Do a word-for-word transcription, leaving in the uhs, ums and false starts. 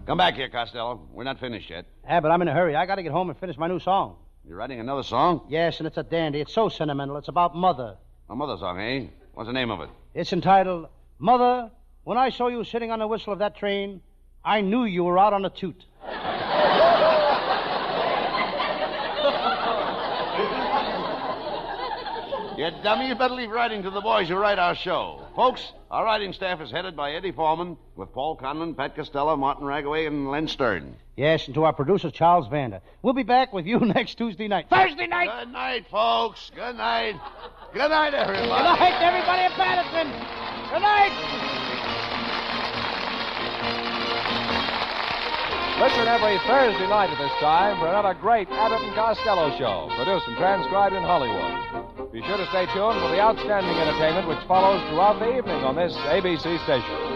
Come back here, Costello. We're not finished yet. Yeah, but I'm in a hurry. I got to get home and finish my new song. You're writing another song? Yes, and it's a dandy. It's so sentimental. It's about Mother. A mother song, eh? What's the name of it? It's entitled, Mother, when I saw you sitting on the whistle of that train, I knew you were out on a toot. You dummy, you better leave writing to the boys who write our show. Folks, our writing staff is headed by Eddie Foreman with Paul Conlon, Pat Costello, Martin Ragaway, and Len Stern. Yes, and to our producer, Charles Vander. We'll be back with you next Tuesday night. Thursday night! Good night, folks. Good night. Good night, everybody. Good night, everybody at Patterson. Good night! Listen every Thursday night at this time for another great Abbott and Costello show, produced and transcribed in Hollywood. Be sure to stay tuned for the outstanding entertainment which follows throughout the evening on this A B C station.